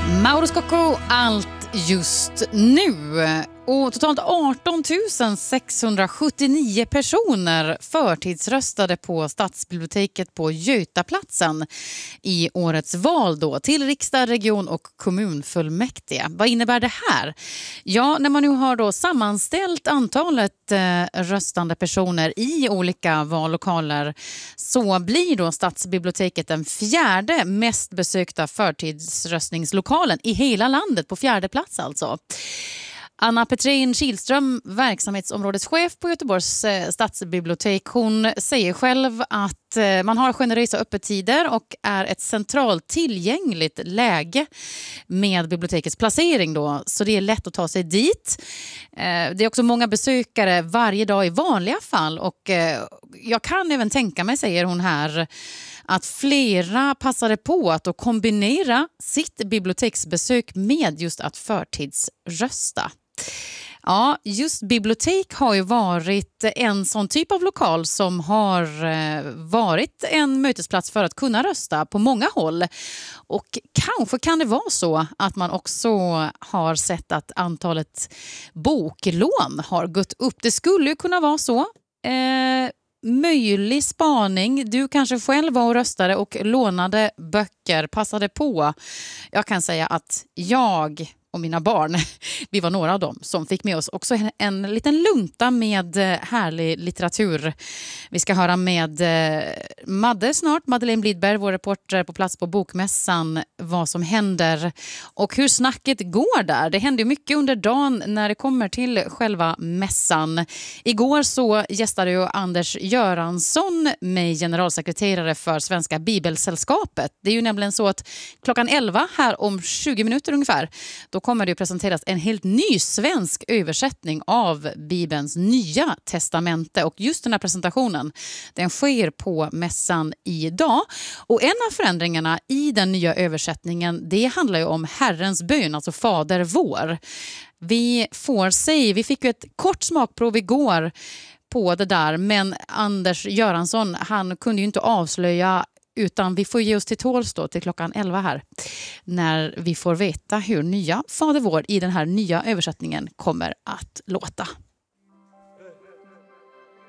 Mauro Scocco, allt just nu. Och totalt 18 679 personer förtidsröstade på Stadsbiblioteket på Götaplatsen i årets val då, till riksdag, region och kommunfullmäktige. Vad innebär det här? Ja, när man nu har då sammanställt antalet röstande personer i olika vallokaler så blir då Stadsbiblioteket den fjärde mest besökta förtidsröstningslokalen i hela landet, på fjärde plats alltså. Anna Petrin Kihlström, verksamhetsområdeschef på Göteborgs stadsbibliotek, hon säger själv att man har generösa öppettider och är ett centralt tillgängligt läge med bibliotekets placering då, så det är lätt att ta sig dit. Det är också många besökare varje dag i vanliga fall och jag kan även tänka mig, säger hon här, att flera passade på att kombinera sitt biblioteksbesök med just att förtidsrösta. Ja, just bibliotek har ju varit en sån typ av lokal som har varit en mötesplats för att kunna rösta på många håll. Och kanske kan det vara så att man också har sett att antalet boklån har gått upp. Det skulle ju kunna vara så. Möjlig spaning. Du kanske själv var och röstade och lånade böcker, passade på. Jag kan säga att jag och mina barn, vi var några av dem som fick med oss också en liten lunta med härlig litteratur. Vi ska höra med Madde snart, Madeleine Blidberg, vår reporter på plats på Bokmässan, vad som händer och hur snacket går där. Det händer mycket under dagen när det kommer till själva mässan. Igår så gästade ju Anders Göransson mig, generalsekreterare för Svenska Bibelsällskapet. Det är ju nämligen så att klockan 11 här om 20 minuter ungefär, då kommer det presenteras en helt ny svensk översättning av Bibelns nya testamente. Och just den här presentationen, den sker på mässan idag. Och en av förändringarna i den nya översättningen, det handlar ju om Herrens bön, alltså Fader vår. Vi fick ju ett kort smakprov igår på det där, men Anders Göransson, han kunde ju inte avslöja, utan vi får ge oss till tåls då till klockan 11 här, när vi får veta hur nya Fader vår i den här nya översättningen kommer att låta.